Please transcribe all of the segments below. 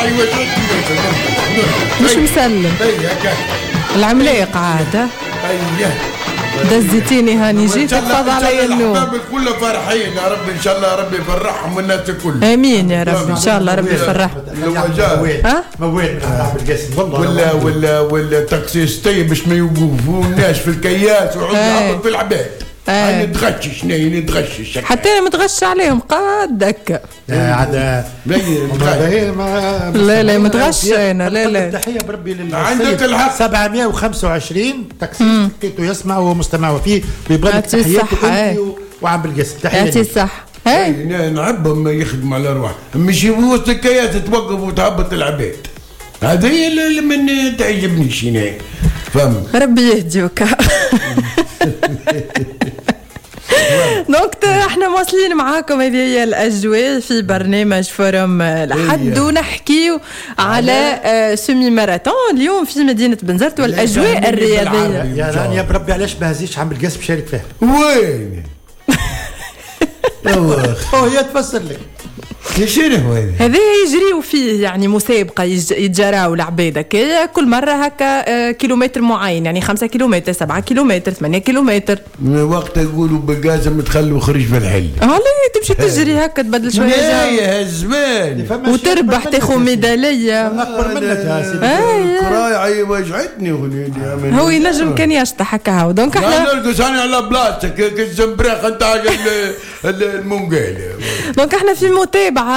مش مسلم العملاق عاد. دزيتيني هاني جيت تفضل علي النوم. الحباب الكل فرحين يا رب ان شاء الله ربي يفرحهم والناس الكل. امين يا رب ان شاء الله ربي يفرحهم. موال والتاكسيستي باش ما يوقفوناش في الكياس ويعودوا في العباد. نتغشش نتغشش حتى انا متغش عليهم قدك. عاد لا متغش انا لا تحيه بربي عندك الحق 725 تاكسي لقيته يسمع ومستمع فيه بيبغى لك تحياتي وعم بالقسم تحياتي صح. نعبهم يخدموا على روحهم مش وسط الكياس توقف وتهبط العباد. هذه هي اللي من تعجبنيش هنا فهم. ربي يهديك. دونك احنا مواصلين معاكم. هذه هي الاجواء في برنامج فورم الأحد ونحكيو على سيمي ماراثون اليوم في مدينه بنزرت والاجواء الرياضيه. يا رانيا بربي علاش ما هزيتش عم بالقاسم شارك فيها؟ وين؟ هي تفسر لك شنو هذا يجريوا فيه يعني مسابقه يتجراو العباد كل مره هكا كيلومتر معين يعني 5 كيلومتر 7 كيلومتر 8 كيلومتر. وقت يقولوا بقاسم تخلوا خرج في الحل. تمشي تجري هكا تبدل شويه يا زمان وتربح تاخذ ميداليه اكبر منك يا سيدي. كراعي وجعتني هو ينجم كان يشطح هكا هاو. دونك احنا نرقص انا على بلاصتك كالزنبريخ نتاع المونجال. دونك احنا في متابعه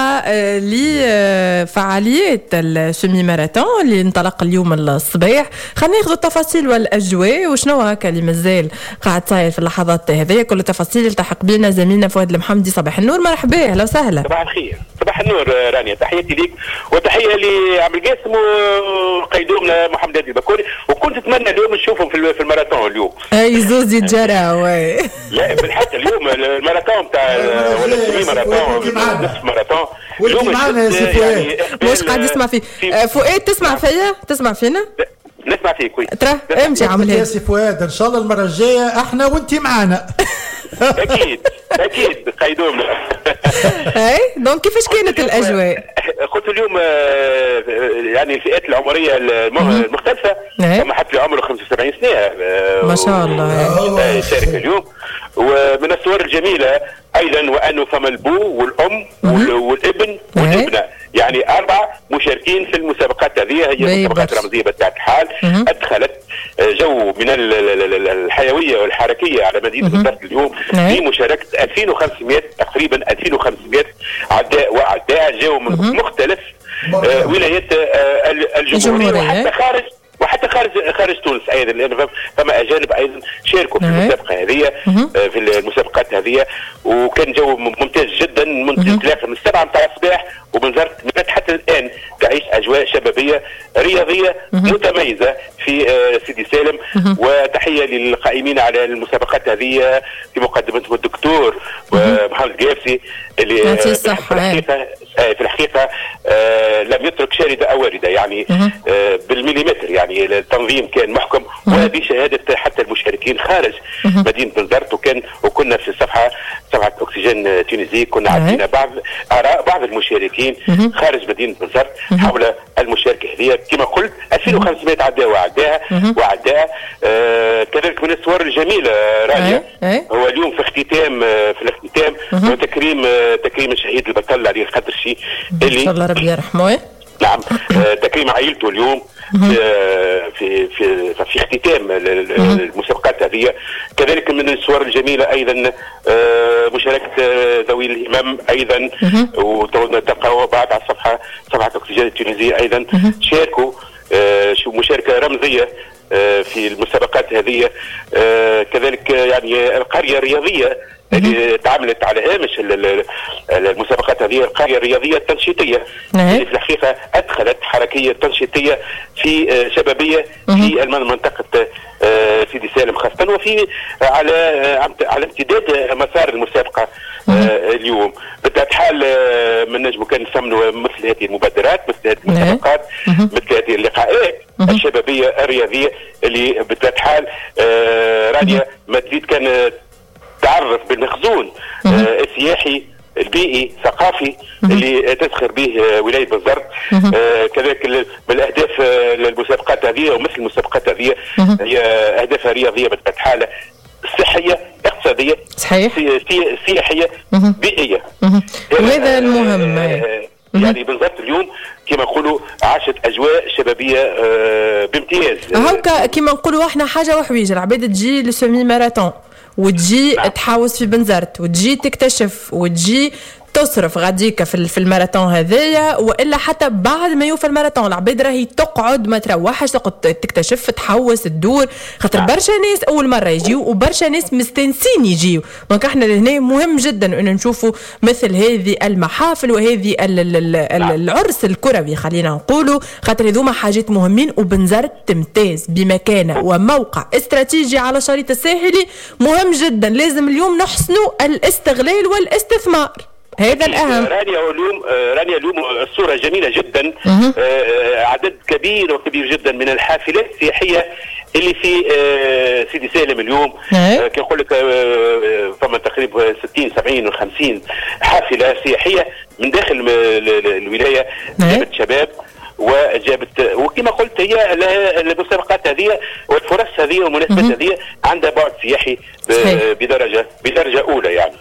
لفعاليات السيمي ماراثون اللي انطلق اليوم الصباح. خلينا ناخذ التفاصيل والاجواء وشنو هكا اللي مازال قاعد صاير في اللحظات هذه. كل التفاصيل يلتحق بنا زميلنا فؤاد المحمدي. صباح النور مرحبا اهلا وسهلا. صباح الخير صباح النور رانيا. تحياتي ليك وتحيه لعبد القاسم وقيدومنا محمد هادي البكوري. وكنت اتمنى اليوم نشوفهم في الماراثون اليوم. اي زوز يتجراو. لا بالحق اليوم الماراثون تاع ولا السيمي ماراثون نصف ماراثون اليوم معنا يا سي فؤاد. مش قاعد يسمع فيه فؤاد. تسمع فيا تسمع فينا نسمع فيك كويس. ترى امشي عامل يا سي فؤاد ان شاء الله المره الجايه احنا وانتي معنا. اكيد قيدومنا. اي دونك كيفاش كانت الاجواء؟ قلت اليوم يعني الفئات العمريه المختلفه فما حتى في عمره 75 سنه ما شاء الله يشارك اليوم. ومن الصور الجميله ايضا وانه فما البو والام والابن والابنه يعني 4 مشاركين في المسابقات هذه. هي مسابقات رمزيه بطبيعه الحال ادخلت جو من الحيويه والحركيه على مدينه بنزرت اليوم بمشاركه 2500 تقريبا 2500 عداء وعداء جاوا من مختلف ولايات الجمهوريه وحتى خارج تونس ايضا لان فما اجانب ايضا شاركوا في المسابقه هذه في المسابقات هذه. وكان جو ممتاز جدا منذ انطلاقه من 7 متاع الصباح وبنزرت حتى الان تعيش اجواء شبابيه رياضيه متميزه في سيدي سالم. وتحيه للقائمين على المسابقات هذه في مقدمتهم الدكتور محمد القافسي اللي في الحقيقه لم يترك شارده او وارده يعني بالمليمتر. يعني التنظيم كان محكم وبشهاده حتى المشاركين خارج مدينه بنزرت. وكنا في صفحه اكسجين تونسي كنا عارفين اراء بعض المشاركين خارج مدينه بنزرت حول المشاركه هذه. كما قلت 2500 عداء وعداء كذلك من الصور الجميله رانيا. هو اليوم في الاختتام تكريم الشهيد البطل علي الخضرشي اللي ان شاء الله ربي يرحمه. نعم تكريم عائلته اليوم في اختتام المسابقات هذه. كذلك من الصور الجميله ايضا مشاركه ذوي الهمم ايضا وتلقاوها بعد على صفحه اكسجين التونسيه ايضا شاركوا مشاركه رمزيه في المسابقات هذه. كذلك يعني القريه الرياضيه اللي تعاملت على هامش المسابقات هذه القرية الرياضية التنشيطية اللي في الحقيقة أدخلت حركية تنشيطية في شبابية في منطقة سيدي سالم خاصة وفي على امتداد مسار المسابقة اليوم. بطبيعة الحال من نجم كان نثمنوا مثل هذه المبادرات مثل هذه المسابقات مثل هذه اللقاءات الشبابية الرياضية اللي بطبيعة الحال رانيا ما تزيد كان تعرف بالمخزون السياحي البيئي ثقافي اللي تزخر به ولايه بنزرت. كذلك من الاهداف المسابقات هذه ومثل المسابقات هذه هي اهدافها رياضيه بطبيعه الحال، صحيه، اقتصاديه، صحيح، سياحيه، بيئيه. وهذا المهم. يعني بنزرت اليوم كما نقولوا عاشت اجواء شبابيه بامتياز. هاكا كما نقولوا احنا حاجه وحويجه، العباد تجي لسومي ماراثون وتجي تحاوس في بنزرت وتجي تكتشف وتجي تصرف غاديكا في الماراثون هذايا، والا حتى بعد ما يوفى الماراثون العباد راهي تقعد ما تروحش، تقعد تكتشف تحوس تدور، خاطر برشا ناس اول مره يجيو وبرشا ناس مستنسين يجيو. دونك احنا هنا مهم جدا ان نشوفوا مثل هذه المحافل وهذه العرس الكروي خلينا نقولوا، خاطر هذوما حاجات مهمين. وبنزرت تمتاز بمكانه وموقع استراتيجي على الشريط الساحلي مهم جدا، لازم اليوم نحسنوا الاستغلال والاستثمار، هذا الأهم. رانيا اليوم الصورة جميلة جدا. عدد كبير جدا من الحافلات السياحية اللي في سيدي سالم اليوم. كنقول لك فما تقريبا 60 70 و50 حافلة سياحية من داخل الولاية. جابت شباب وجابت، وكما قلت هي المسابقات هذه والفرص هذه والمناسبات هذه عندها بعد سياحي بدرجة أولى يعني.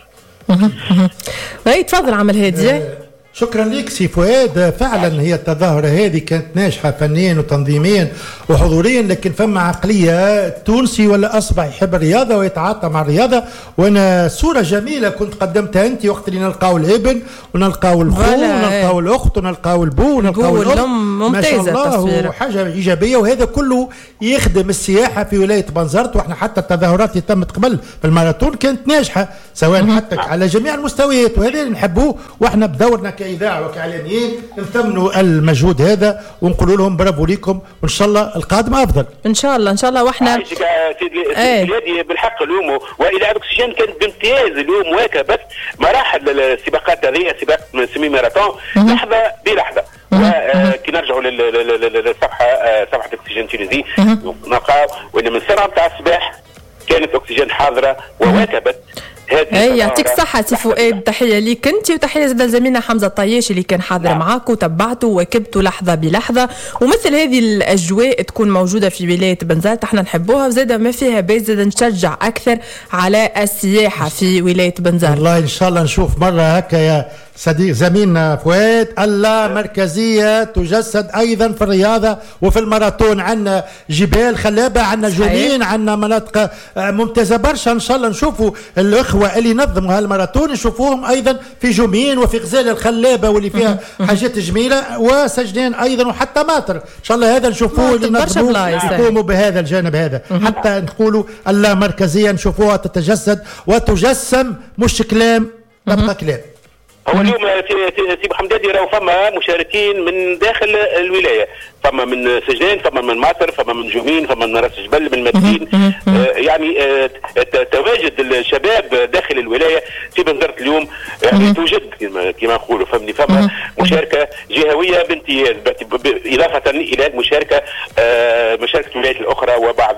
تفضل عمل هادي. شكرا لك سي فؤاد. فعلا هي التظاهرة هذه كانت ناجحة فنيا وتنظيميا وحضوريا، لكن فما عقلية تونسي ولا أصبح يحب الرياضة ويتعاطى مع الرياضة. وأنا صورة جميلة كنت قدمتها أنت وقت اللي نلقاو الابن ونلقاو الخو ونلقاو الأخت ونلقاو البو ونلقاو الأم، ما شاء الله حاجة إيجابية. وهذا كله يخدم السياحة في ولاية بنزرت. وإحنا حتى التظاهرات اللي تمت قبل في الماراثون كانت ناجحة سواء حتى على جميع المستويات، وهذا اللي نحبوه. وإحنا بدورنا كإذاعة وكإعلاميين نثمنوا المجهود هذا ونقولوا لهم برافو ليكم، وإن شاء الله القادم أفضل. إن شاء الله وإحنا سيدي بالحق اليوم وإلى أكسجين كانت بامتياز اليوم واكبت مراحل السباقات هذه، سباق سمي ماراثون لحظة بلحظة. وكي نرجعوا للصفحة صفحة أكسجين تونسي نلقاو وإن من 7 متاع الصباح كانت أكسجين حاضرة وواكبت. يعطيك الصحة سي فؤاد، تحية ليك انت وتحية زاد لزميلنا حمزة الطياشي اللي كان حاضر معاك وتبعته وواكبته لحظة بلحظة. ومثل هذه الأجواء تكون موجودة في ولاية بنزرت احنا نحبوها، وزاد ما فيها بيت زاد نشجع أكثر على السياحة في ولاية بنزرت. والله إن شاء الله نشوف مرة هكا يا صديق زميلنا فؤاد اللامركزية تجسد أيضا في الرياضة وفي الماراثون. عندنا جبال خلابة، عندنا جنين، عندنا مناطق ممتازة برشا. إن شاء الله نشوفوا الأخوة اللي نظموا هالماراثون نشوفوهم أيضا في جمين وفي غزال الخلابة واللي فيها حاجات جميلة وسجنين أيضا وحتى ماطر. إن شاء الله هذا نشوفوه اللي نظموا يقوموا بهذا الجانب هذا حتى نقولوا اللامركزية نشوفوها تتجسد وتجسم، مش كلام تبقى كلام. هو اليوم سي محمدادي راهو فما مشاركين من داخل الولايه، فما من سجنان، فما من ماطر، فما من جمين، فما من راس جبل، من مدين. يعني تواجد الشباب داخل الولايه في بنزرت اليوم يعني توجد كما نقولوا فهمني. فما مشاركه جهويه بامتياز اضافه الى المشاركه مشاركه الولايات الاخرى وبعض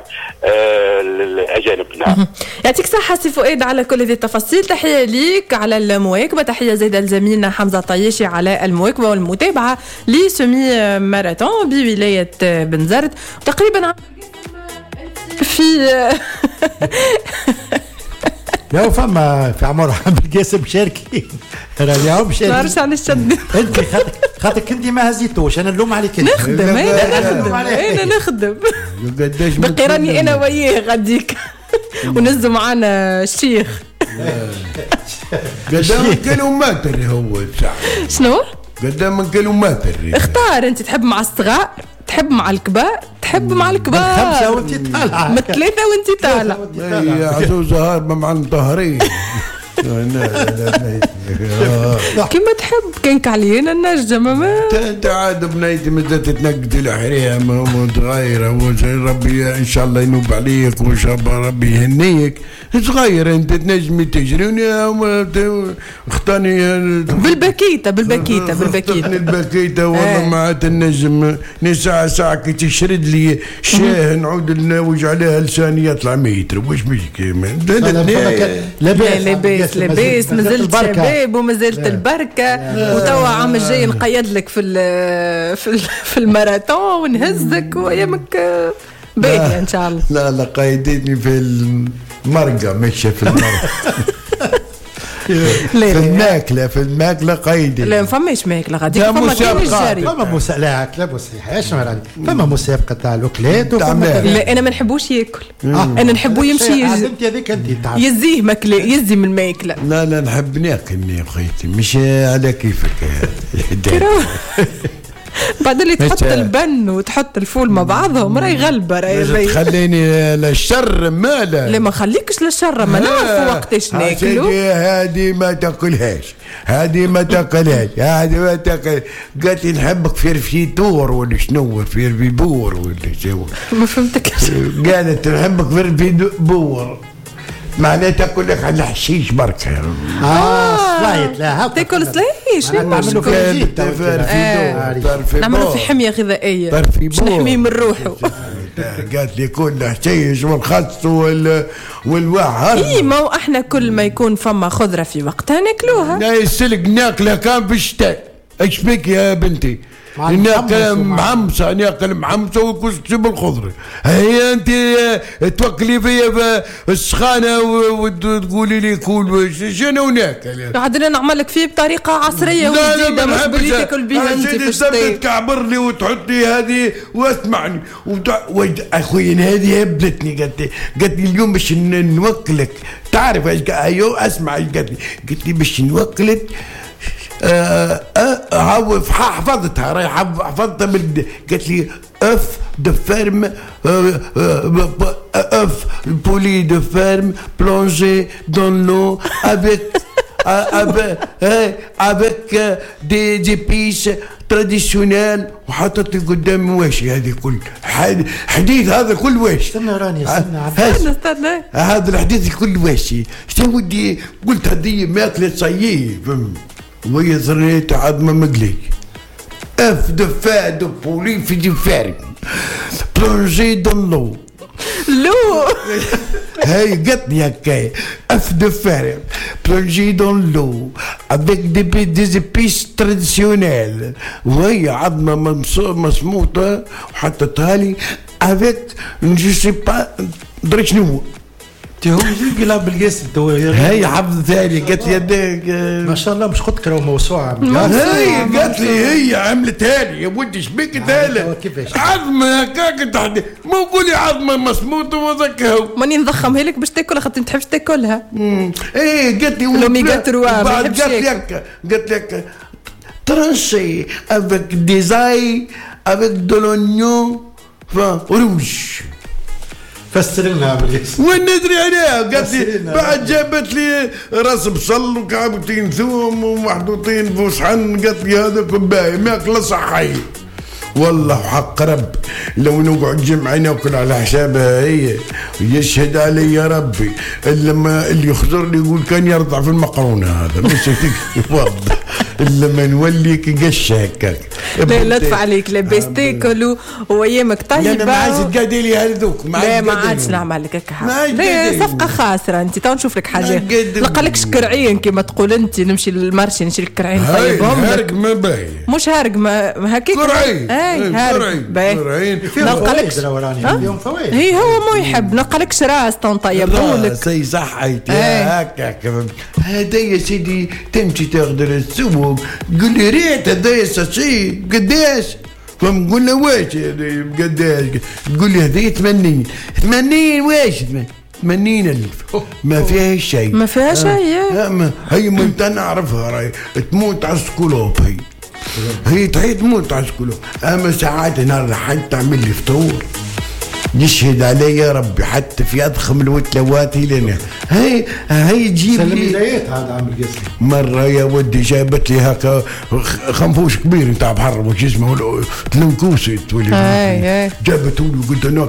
الاجانب. نعم يعطيك الصحه سي فؤاد على كل هذه التفاصيل. تحيه ليك على المواكبه، تحيه زايده لزميلنا حمزه الطياشي على المواكبه والمتابعه لسمي ماراثون بولايه بنزرت. تقريبا في يا فما في عمر عبد القاسم شاركين راهي مشاركين. ما عرفتش علاش شد انت خاطرك انت ما هزيتوش، انا نلوم عليك انت. نخدم انا نخدم بقي راني انا وياه غاديك ونزل معانا الشيخ قدام كيلومتر هو ساعة. شنو؟ قدام كيلومتر. اختار انت، تحب مع الصغار، تحب مع الكبار، تحب مع الكبار. من 5 وانت طالعة، من 3 وانت طالع. يا عزوز هاربة مع الظهرين. كما تحب كانك علينا النجمة ما انت عاد بنيتي مازالت تنقد الحريم وصغيرة ربي ان شاء الله ينوب عليك وان شاء الله ربي يهنيك. صغير انت تنجمي تجري اختاني بالبكيتة البكيتة والله ما تنجم ساعة كي تشرد لي شاه نعود نوج عليها لساني يطلع متر. واش بيك لاباس مازلت شباب الشباب ومازالت البركه وتوا عام الجاي نقيد لك في الماراثون ونهزك وايامك باهيه ان شاء الله. لا قيدتني في المرقه مش في المرقه. في الماكله قيدي. لا فماش ماكله غادي فما كاين الجري. فما مسابقه لا صحيح ايش راني فما مسابقه تاع الاكلات. لا انا ما نحبوش ياكل. انا نحبو يمشي انت هذيك انت يزيه ماكله يزي من الماكله. لا نحب ناكل يا خيتي مش على كيفك. بعد اللي تحط البن وتحط الفول مع بعضهم راهي غلبه راهي تخليني للشر مالا. لا ما خليكش للشر ما نعرفوا وقتاش ناكلوا. هذه ما تاكلهاش قالت لي نحبك في رفيتور ولا شنو في رفيبور ولا شنو ما فهمتكش. قالت نحبك في رفيبور معناها تاكل لك على الحشيش بركه. سلايت لا تاكل سلايش نعملوا نعملوا في حميه غذائيه باش نحميه من روحه. قالت لي كل حشيش والخس والوعر. اي ما احنا كل ما يكون فما خضره في وقتها ناكلوها. لا السلق ناكلها كان في الشتاء. ايش بك يا بنتي؟ ناكل معمسه وكسكسي بالخضره. هي انت توكلي فيا في السخانه وتقولي لي كول شنو ناكل؟ عاد نعمل لك فيه بطريقه عصريه وجديده مش بلي تاكل بها انت في الشتاء. تكعبر لي وتحط لي هذه واسمعني اخوي هذه هبلتني. قالت لي اليوم باش نوكلك تعرف ايش ايوه اسمع ايش قالت لي باش نوكلك حفظتها راهي حفظتها قالت لي اف دو فيرم اف بولي دو فيرم بلونجي دون لو avec des épices traditionnelles وحطت لي قدام واشي. هذه كل حديث هذا كل واشي. استنى راني استنى هذا الحديث كل واشي. شنو ودي قلت هذه ماكله صيي وهي ذريت عظمه مقلي اف دو فا دو بولي في دي فارم بلونجي دون لو هاي قالت لي هكايا اف دو فارم بلونجي دون لو افيك دي épices تراديسيونيل وهي عظمه مصموطه وحطتها لي افيك جو سي با دري شنو هو يلعب بالقاسم تو. هي حفظ ثاني قالت لي يديك ما شاء الله مش خد كراو موسوعه. هي قالت لي هي عملتها لي يا ودي شبيك ثالث عظمه هكاك تحدي ما نقولي عظمه مصموطه وذكها ماني نضخمها لك باش تاكلها خاطر ما تحبش تاكلها. ايه قالت لي لوميغا 3 قالت لك ترانشي افيك ديزاي افيك دو لونيون روج. فسر لنا بالاسم وين ندري عليها. قالت لي بعد جابت لي راس بصل وكعبتين ثوم ومحطوطين في صحن. قالت لي هذا كبايه ماكله صحي والله حق رب لو نقعد جمعة ناكل على حسابها هي يشهد علي يا ربي. اللي يخزر لي يقول كان يرضع في المقرونه هذا مش واضح لما نولي كقش هكاك. لا تدفع عليك لاباس تاكل وايامك طيبه. لا ما عادش تقادي لي هذوك لا ما عادش نعمل لك هكا حاجه. صفقه خاسره انت تو نشوف لك حاجه نلقى لك شكرعين كما تقول انت. نمشي للمارشي نشري لك كرعين طيبهم هارق ما باهي مش هارق ما هكاك كرعين. هارق باهي نلقى لك فيهم فوائد. هي هو مو يحب نلقى لك شراس تنطيبوا لك سي صحيتي هكاك. هذا يا سيدي تمشي تاخذ السوق تقول لي ريت هذا ساشي قداش فنقول له واش قداش تقول لي هذه 80 واش 80,000 ما فيها شيء. ما فيها شيء. هي ما نعرفها راهي تموت على السكولوب. هي تموت على السكولوب. اما ساعات نهار حد تعمل لي فطور يشهد علي يا ربي حتى في اضخم الوتلوات لنا. هي تجيب لي بدايات هذا عم القاسم. مره يا ودي جابت لي هكا خنفوش كبير نتاع بحر وش اسمه تلنكوسي تولي جابته لي قلت انا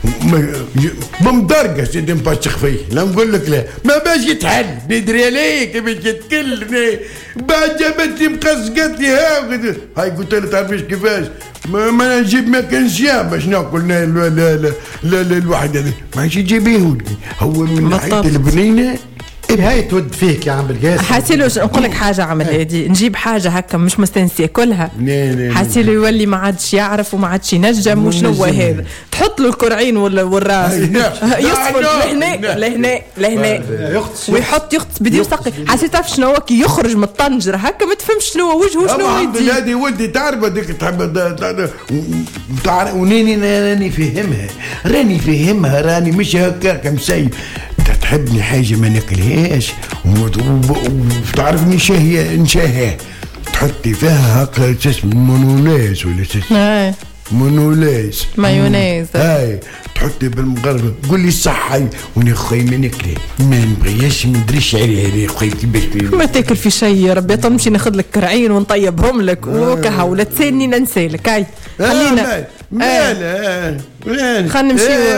بمدرقه سيدي مفشخ فيه. لا نقول لك لا ما باش يتحل ندري عليك باش يتكلم. بعد جابت لي مقص قالت لي هاي قلت لها تعرفيش كيفاش ما نجيب ماكنسيان باش ناكل. لا الواحد هذا ماشي يجيبيه هو من ناحيه البنينه هاي تود فيك يا عم بالقاسم. حاسيلو نقول لك حاجه عمل هادي، نجيب حاجه هكا مش مستنسيه كلها، حاسيلو يولي ما عادش يعرف وما عادش ينجم وشنو هذا، تحط له الكرعين والراس يصفر لهنا ويحط يغطس بدي يسقي. حسيت تعرف شنو كي يخرج من الطنجره هكا ما تفهمش شنو وجهه شنو يدي. هذه ودي تعرف هذيك تحب ونيني راني فهمها راني مش هكاك مسيب. تحبني حاجه ما ناكلهاش وتعرفني نشهيها تحطي فيها هكا اسمه مونوليز ولا اسمه مونوليز مايونيز هاي تحطي بالمغرب قول لي صحي وني خويا ما ناكله ما نبغيش ما ندريش عليه هذه خويا كيفاش ما تاكل في شيء يا ربي. نمشي ناخذ لك كرعين ونطيبهم لك وكها ولا تسالني ننسى لك. هاي خلينا خلينا نمشي